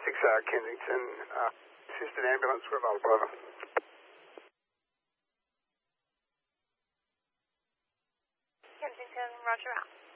Kensington, assisted ambulance, we're available, over. Kensington, roger out.